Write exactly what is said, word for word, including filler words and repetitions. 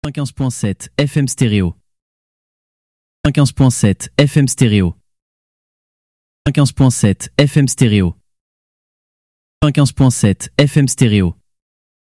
quinze point sept F M stéréo. quinze point sept F M stéréo. quinze point sept F M stéréo. quinze point sept F M stéréo.